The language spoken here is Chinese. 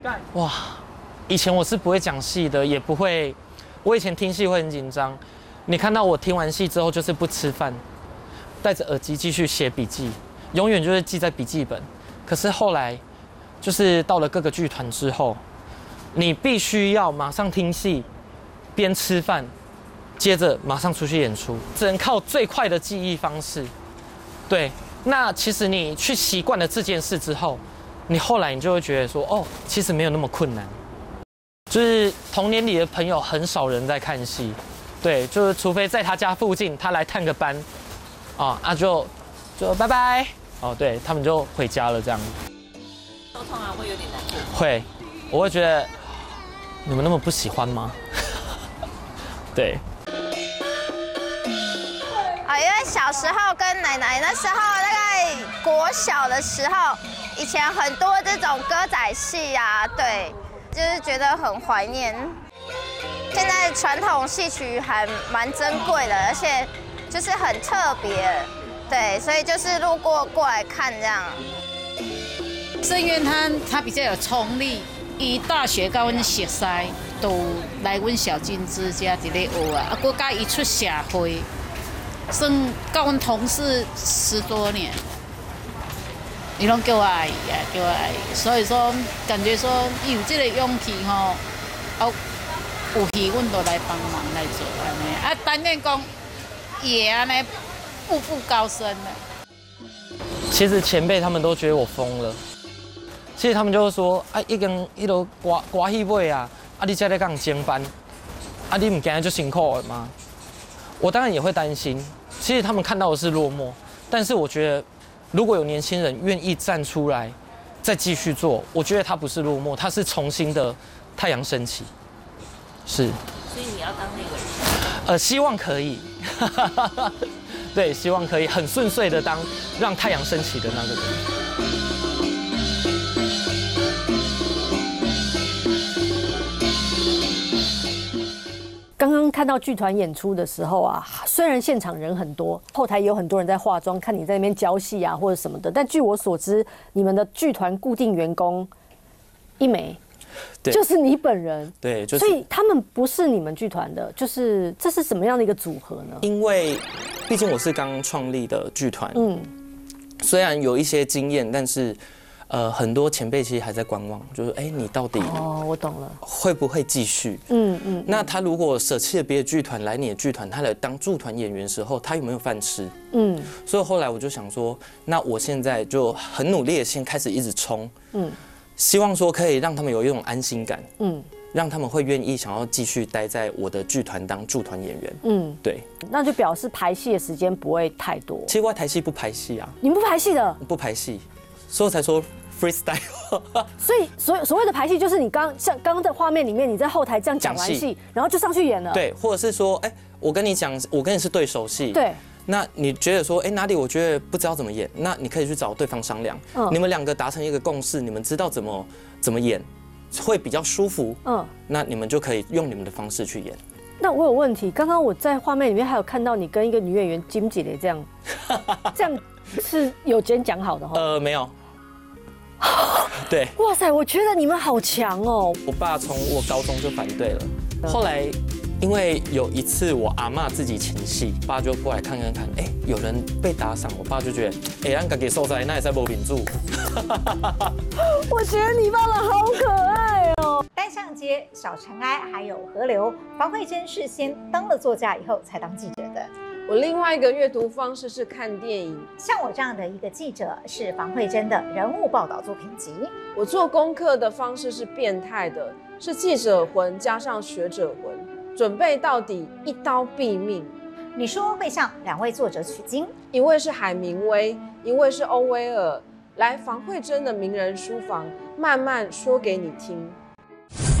哇，以前我是不会讲戏的，也不会，我以前听戏会很紧张。你看到我听完戏之后，就是不吃饭，戴着耳机继续写笔记，永远就是记在笔记本。可是后来，就是到了各个剧团之后，你必须要马上听戏，边吃饭，接着马上出去演出，只能靠最快的记忆方式。对，那其实你去习惯了这件事之后，你后来你就会觉得说，哦，其实没有那么困难。就是同年里的朋友很少人在看戏，对，就是除非在他家附近，他来探个班，就拜拜，对他们就回家了这样。 沟通啊，会有点难过。 会，我会觉得你们那么不喜欢吗？对。 因为小时候跟奶奶那时候大概国小的时候，以前很多这种歌仔戏啊，对，就是觉得很怀念。现在传统戏曲还蛮珍贵的，而且就是很特别，对，所以就是路过来看这样。 盛苑他比较有冲力，伊大学甲阮熟识，都来阮小金枝家伫咧学啊，佮甲伊出社会。算跟阮同事10多年，伊拢叫我阿姨啊，叫我阿姨。所以说，感觉说有这个勇气吼，有戏阮都来帮忙来做安尼。啊，担任讲也安尼步步高升了。 其实前辈他们都觉得我疯了，其实他们就会说，一路歌戏尾啊，你才在讲兼班，你唔惊就辛苦了吗？我当然也会担心。其实他们看到的是落寞，但是我觉得，如果有年轻人愿意站出来，再继续做，我觉得他不是落寞，他是重新的太阳升起。是。 所以你要当那个人？ 希望可以。对，希望可以很顺遂的让太阳升起的那个人。 刚刚看到剧团演出的时候啊，虽然现场人很多，后台也有很多人在化妆，看你在那边教戏啊或者什么的，但据我所知，你们的剧团固定员工一枚，就是你本人， 对，就是， 所以他们不是你们剧团的，就是这是什么样的一个组合呢？ 因为毕竟我是刚创立的剧团，虽然有一些经验，但是很多前辈其实还在观望，就是你到底我懂了， 会不会继续？那他如果舍弃了别的剧团来你的剧团，他来当驻团演员的时候，他有没有饭吃？所以后来我就想说，那我现在就很努力的先开始一直冲，希望说可以让他们有一种安心感，让他们会愿意想要继续待在我的剧团当驻团演员，对， 那就表示排戏的时间不会太多。 其实外台戏不排戏啊， 你们不排戏的？ 不排戏，所以我才说。freestyle， 所以所谓的排戏就是你像刚刚在画面里面，你在后台这样讲完戏，然后就上去演了。 对，或者是说，我跟你讲，我跟你是对手戏。 对。 那你觉得说，哪里我觉得不知道怎么演，那你可以去找对方商量。你们2个达成一个共识，你们知道怎么演，会比较舒服。那你们就可以用你们的方式去演。 那我有问题，刚刚我在画面里面还有看到你跟一个女演员金姐的这样，这样是有先讲好的哈？ 没有。对， 哇塞，我觉得你们好强哦！ 我爸从我高中就反对了，后来因为有一次我阿嬷自己前戏，爸就过来看，有人被打赏，我爸就觉得，咱自己受灾，那也在无民主。 我觉得你爸爸好可爱哦。 单向街、小尘埃还有河流，房慧珍是先当了作家以后才当记者的。 我另外一个阅读方式是看电影， 像我这样的一个记者是房慧珍的人物报道作品集。 我做功课的方式是变态的，是记者魂加上学者魂，准备到底一刀毙命。 你说会向2位作者取经， 一位是海明威，一位是欧威尔，来房慧珍的名人书房慢慢说给你听。